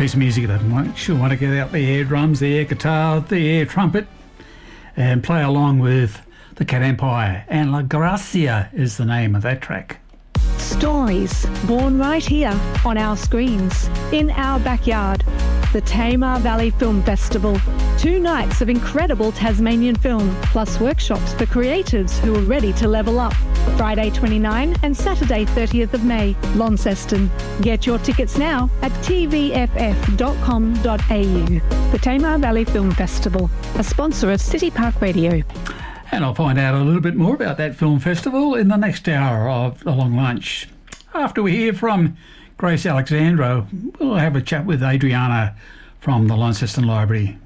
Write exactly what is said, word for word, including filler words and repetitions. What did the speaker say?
piece of music that makes you want to get out the air drums, the air guitar, the air trumpet, and play along with the Cat Empire. And La Gracia is the name of that track. Stories born right here on our screens, in our backyard. The Tamar Valley Film Festival. Two nights of incredible Tasmanian film, plus workshops for creatives who are ready to level up. Friday twenty-ninth and Saturday thirtieth of May, Launceston. Get your tickets now at t v f f dot com dot a u. The Tamar Valley Film Festival, a sponsor of City Park Radio. And I'll find out a little bit more about that film festival in the next hour of The Long Lunch. After we hear from Grace Alexandra, we'll have a chat with Adriana from the Launceston Library.